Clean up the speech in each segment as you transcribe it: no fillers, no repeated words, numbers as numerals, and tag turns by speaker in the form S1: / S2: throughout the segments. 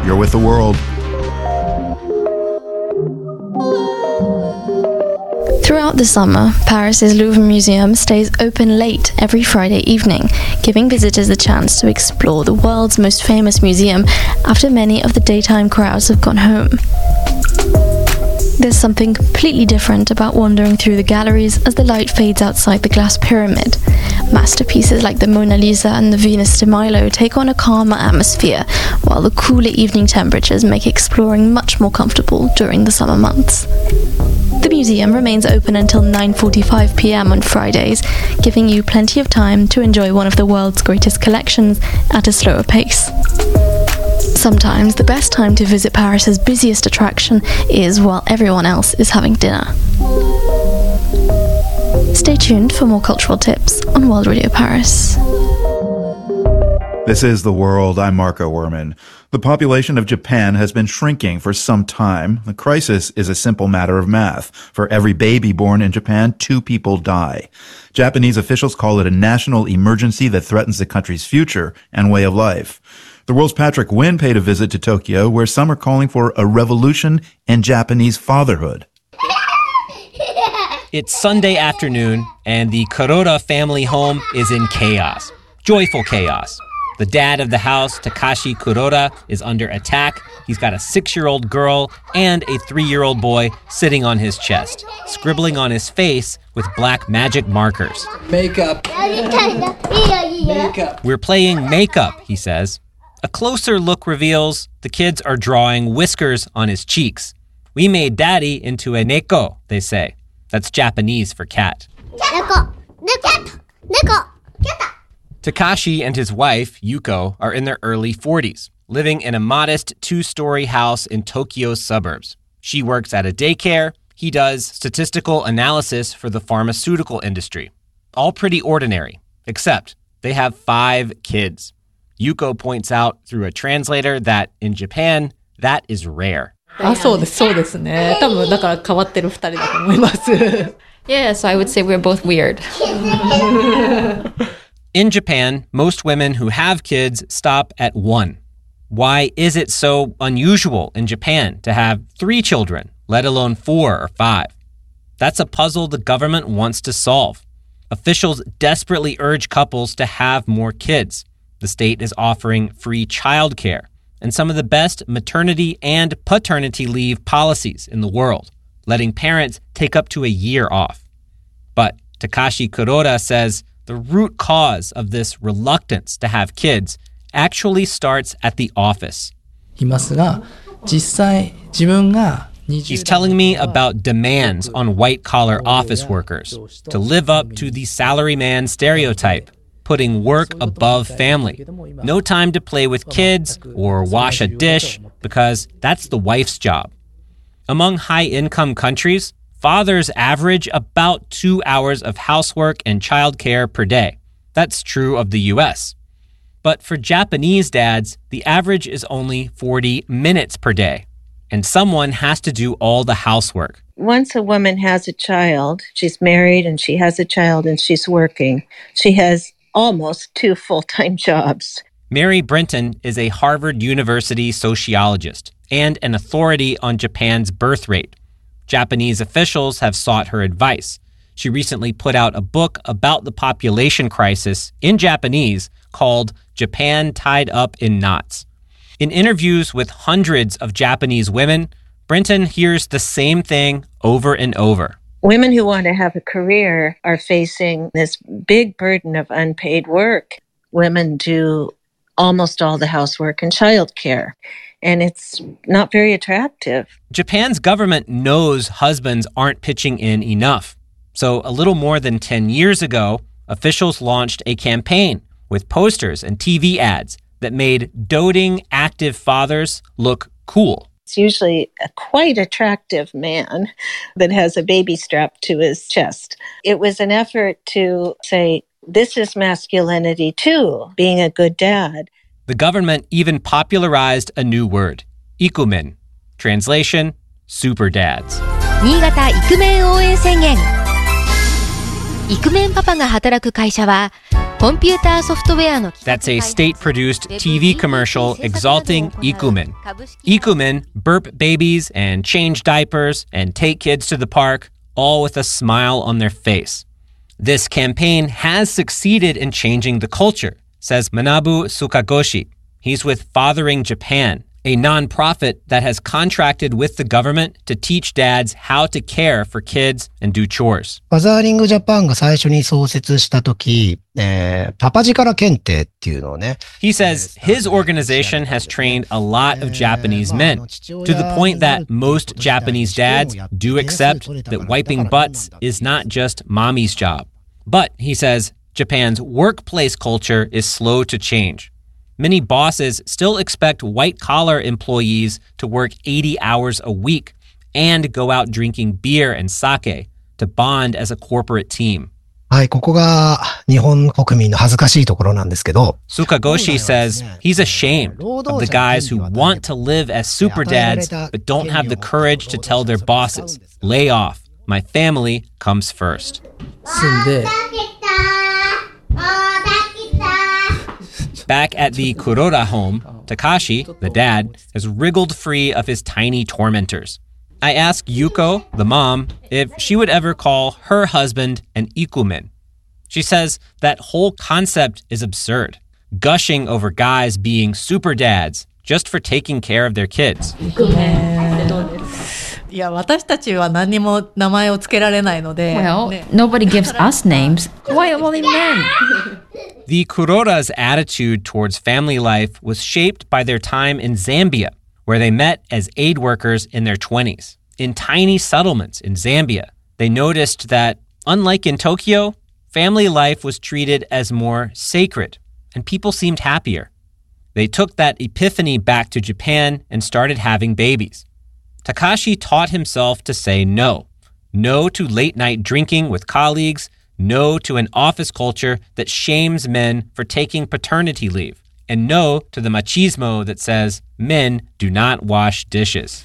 S1: You're with The World.
S2: Throughout the summer, Paris's Louvre Museum stays open late every Friday evening, giving visitors the chance to explore the world's most famous museum after many of the daytime crowds have gone home. There's something completely different about wandering through the galleries as the light fades outside the glass pyramid. Masterpieces like the Mona Lisa and the Venus de Milo take on a calmer atmosphere, while the cooler evening temperatures make exploring much more comfortable during the summer months. The museum remains open until 9:45 p.m. on Fridays, giving you plenty of time to enjoy one of the world's greatest collections at a slower pace. Sometimes the best time to visit Paris's busiest attraction is while everyone else is having dinner. Stay tuned for more cultural tips on World Radio Paris.
S1: This is The World. I'm Marco Werman. The population of Japan has been shrinking for some time. The crisis is a simple matter of math. For every baby born in Japan, 2 people die. Japanese officials call it a national emergency that threatens the country's future and way of life. The World's Patrick Wynn paid a visit to Tokyo, where some are calling for a revolution in Japanese fatherhood.
S3: It's Sunday afternoon, and the Kuroda family home is in chaos. Joyful chaos. The dad of the house, Takashi Kuroda, is under attack. He's got a 6-year-old girl and a 3-year-old boy sitting on his chest, scribbling on his face with black magic markers.
S4: Makeup. Makeup.
S3: We're playing makeup, he says. A closer look reveals the kids are drawing whiskers on his cheeks. We made daddy into a neko, they say. That's Japanese for cat.
S5: Neko. Neko.
S3: Takashi and his wife, Yuko, are in their early 40s, living in a modest 2-story house in Tokyo's suburbs. She works at a daycare. He does statistical analysis for the pharmaceutical industry. All pretty ordinary, except they have 5 kids. Yuko points out through a translator that in Japan, that is rare.
S6: そうですね。多分だから変わってる2人だと思います。
S7: Yeah, so I would say we're both weird.
S3: In Japan, most women who have kids stop at 1. Why is it so unusual in Japan to have 3 children, let alone 4 or 5? That's a puzzle the government wants to solve. Officials desperately urge couples to have more kids. The state is offering free childcare and some of the best maternity and paternity leave policies in the world, letting parents take up to a year off. But Takashi Kuroda says the root cause of this reluctance to have kids actually starts at the office. He's telling me about demands on white-collar office workers to live up to the salaryman stereotype, putting work above family. No time to play with kids or wash a dish because that's the wife's job. Among high-income countries, fathers average about 2 hours of housework and childcare per day. That's true of the U.S. But for Japanese dads, the average is only 40 minutes per day, and someone has to do all the housework.
S8: Once a woman has a child, she's married and she has a child and she's working, she has almost 2 full-time jobs.
S3: Mary Brinton is a Harvard University sociologist and an authority on Japan's birth rate. Japanese officials have sought her advice. She recently put out a book about the population crisis in Japanese called Japan Tied Up in Knots. In interviews with hundreds of Japanese women, Brinton hears the same thing over and over.
S8: Women who want to have a career are facing this big burden of unpaid work. Women do almost all the housework and childcare, and it's not very attractive.
S3: Japan's government knows husbands aren't pitching in enough. So a little more than 10 years ago, officials launched a campaign with posters and TV ads that made doting active fathers look cool.
S8: It's usually a quite attractive man that has a baby strapped to his chest. It was an effort to say, this is masculinity too, being a good dad.
S3: The government even popularized a new word, ikumen. Translation, super dads.
S9: 新潟イクメン応援宣言
S4: イクメンパパが働く会社はコンピューターソフトウェアの
S3: That's a state-produced TV commercial exalting Ikumen. Ikumen burp babies and change diapers and take kids to the park, all with a smile on their face. This campaign has succeeded in changing the culture, says Manabu Sukagoshi. He's with Fathering Japan, a nonprofit that has contracted with the government to teach dads how to care for kids and do chores.
S9: ファザーリングジャパンが最初に創設したとき、パパ力検定っていうのをね。
S3: He says his organization has trained a lot of Japanese men to the point that most Japanese dads do accept that wiping butts is not just mommy's job. But, he says, Japan's workplace culture is slow to change. Many bosses still expect white-collar employees to work 80 hours a week and go out drinking beer and sake to bond as a corporate team.
S9: はい、ここが日本国民の恥ずかしいところなんですけど。
S3: Sukagoshi says he's ashamed of the guys who want to live as super dads but don't have the courage to tell their bosses, lay off. My family comes first.
S6: 住んで
S3: Back at the Kuroda home, Takashi, the dad, has wriggled free of his tiny tormentors. I ask Yuko, the mom, if she would ever call her husband an ikumen. She says that whole concept is absurd, gushing over guys being super dads just for taking care of their kids.
S6: いや、私たちは何にも名前をつけられないので。
S7: Well, nobody gives us names. Why only men?
S3: The Kuroda's attitude towards family life was shaped by their time in Zambia, where they met as aid workers in their 20s. In tiny settlements in Zambia, they noticed that, unlike in Tokyo, family life was treated as more sacred, and people seemed happier. They took that epiphany back to Japan and started having babies. Takashi taught himself to say no. No to late-night drinking with colleagues, no to an office culture that shames men for taking paternity leave, and no to the machismo that says men do not wash dishes.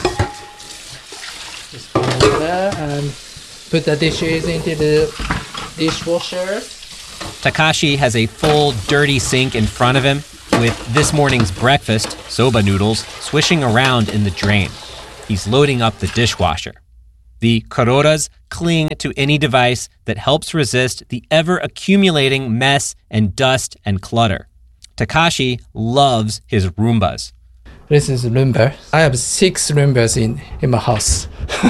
S10: Just put that and put the dishes into the dishwasher.
S3: Takashi has a full, dirty sink in front of him with this morning's breakfast, soba noodles, swishing around in the drain. He's loading up the dishwasher. The Kurodas cling to any device that helps resist the ever-accumulating mess and dust and clutter. Takashi loves his Roombas.
S10: This is Roomba. I have 6 Roombas in my house.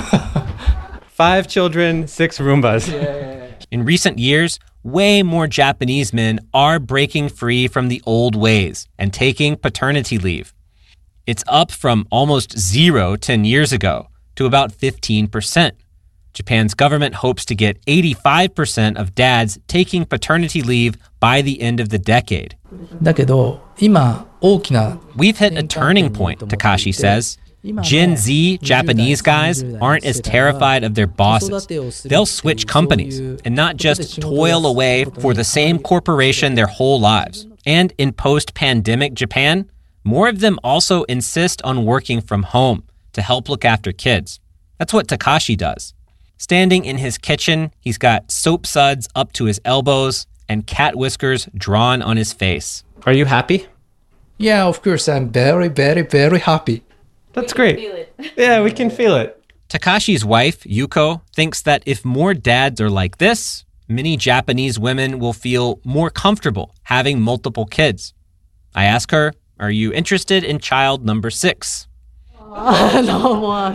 S3: 5 children, 6 Roombas. Yeah. In recent years, way more Japanese men are breaking free from the old ways and taking paternity leave. It's up from almost 0 10 years ago to about 15%. Japan's government hopes to get 85% of dads taking paternity leave by the end of the decade.
S10: だけど、今、大きな
S3: We've hit a turning point, Takashi says. Gen Z Japanese guys aren't as terrified of their bosses. They'll switch companies and not just toil away for the same corporation their whole lives. And in post-pandemic Japan, more of them also insist on working from home to help look after kids. That's what Takashi does. Standing in his kitchen, he's got soap suds up to his elbows and cat whiskers drawn on his face. Are you happy?
S10: Yeah, of course, I'm very, very, very happy.
S3: That's great. Yeah, we can feel it. Takashi's wife, Yuko, thinks that if more dads are like this, many Japanese women will feel more comfortable having multiple kids. I ask her, are you interested in child number 6?
S7: No,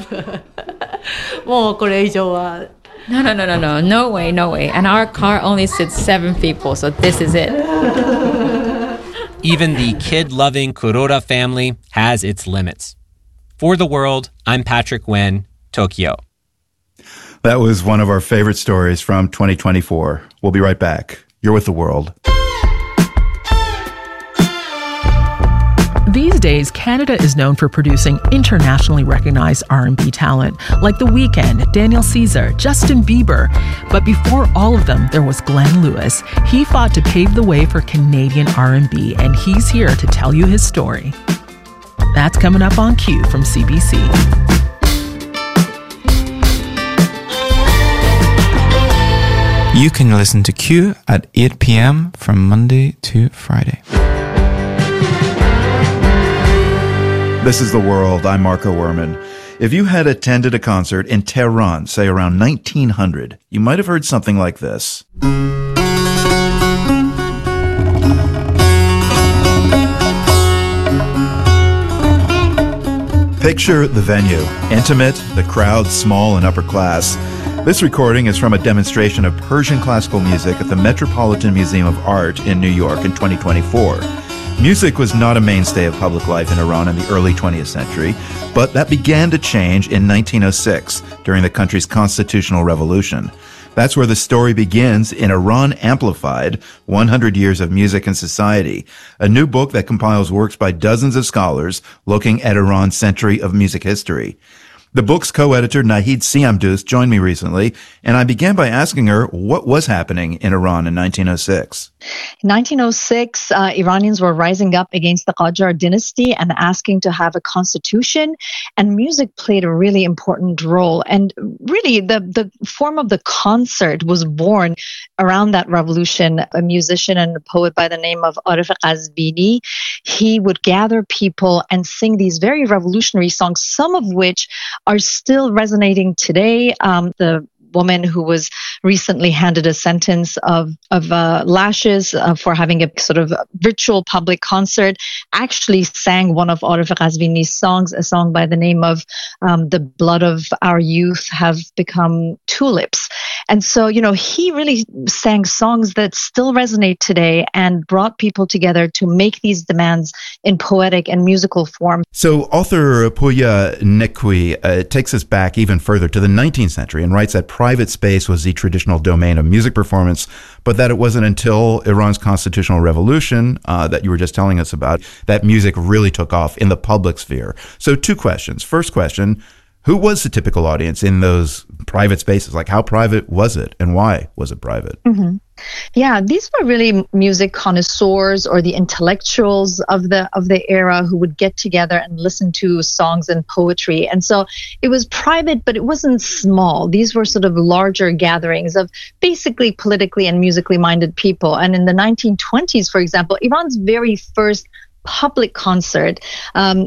S7: way. And our car only sits 7 people, so this is it.
S3: Even the kid-loving Kuroda family has its limits. For the World, I'm Patrick Nguyen, Tokyo.
S1: That was one of our favorite stories from 2024. We'll be right back. You're with The World.
S11: These days, Canada is known for producing internationally recognized R&B talent, like The Weeknd, Daniel Caesar, Justin Bieber. But before all of them, there was Glenn Lewis. He fought to pave the way for Canadian R&B, and he's here to tell you his story. That's coming up on Q from CBC.
S12: You can listen to Q at 8 p.m. from Monday to Friday.
S1: This is The World. I'm Marco Werman. If you had attended a concert in Tehran, say around 1900, you might have heard something like this. Picture the venue. Intimate, the crowd small and upper class. This recording is from a demonstration of Persian classical music at the Metropolitan Museum of Art in New York in 2024. Music was not a mainstay of public life in Iran in the early 20th century, but that began to change in 1906 during the country's constitutional revolution. That's where the story begins in Iran Amplified, 100 Years of Music and Society, a new book that compiles works by dozens of scholars looking at Iran's century of music history. The book's co-editor Nahid Siamdoust joined me recently, and I began by asking her what was happening in Iran in 1906.
S13: In 1906, Iranians were rising up against the Qajar dynasty and asking to have a constitution, and music played a really important role. And really, the form of the concert was born around that revolution. A musician and a poet by the name of Arif Qazvini, he would gather people and sing these very revolutionary songs, some of which are still resonating today. The woman who was recently handed a sentence of lashes for having a sort of ritual public concert actually sang one of Arif Qazvini's songs, a song by the name of The Blood of Our Youth Have Become Tulips. And so, he really sang songs that still resonate today and brought people together to make these demands in poetic and musical form.
S1: So author Pouya Nekwi takes us back even further to the 19th century and writes that private space was the traditional domain of music performance, but that it wasn't until Iran's constitutional revolution that you were just telling us about that music really took off in the public sphere. So two questions. First question, who was the typical audience in those private spaces? Like, how private was it and why was it private?
S13: Mm-hmm. Yeah, these were really music connoisseurs or the intellectuals of the era who would get together and listen to songs and poetry. And so it was private, but it wasn't small. These were sort of larger gatherings of basically politically and musically minded people. And in the 1920s, for example, Iran's very first public concert in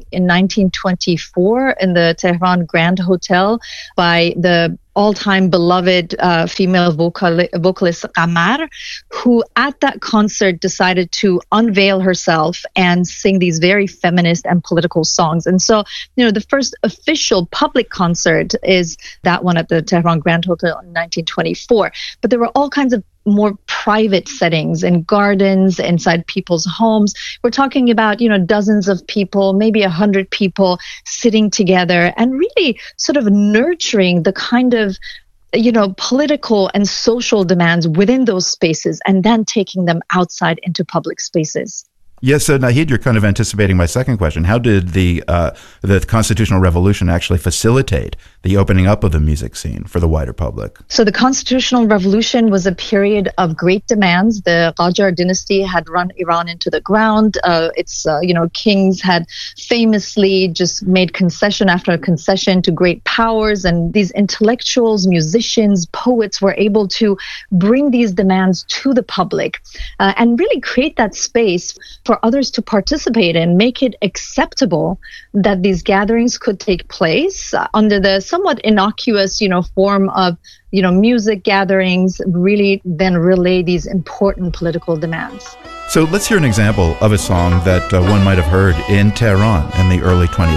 S13: 1924 in the Tehran Grand Hotel by the all-time beloved female vocalist Qamar, who at that concert decided to unveil herself and sing these very feminist and political songs. And so, the first official public concert is that one at the Tehran Grand Hotel in 1924. But there were all kinds of more private settings in gardens, inside people's homes. We're talking about, dozens of people, maybe 100 people sitting together and really sort of nurturing the kind of political and social demands within those spaces and then taking them outside into public spaces.
S1: Yes, so Nahid, you're kind of anticipating my second question. How did the Constitutional Revolution actually facilitate the opening up of the music scene for the wider public?
S13: So the Constitutional Revolution was a period of great demands. The Qajar dynasty had run Iran into the ground. Its kings had famously just made concession after concession to great powers, and these intellectuals, musicians, poets were able to bring these demands to the public and really create that space for others to participate in, make it acceptable that these gatherings could take place under the somewhat innocuous, form of, music gatherings, really then relay these important political demands.
S1: So let's hear an example of a song that one might have heard in Tehran in the early 20th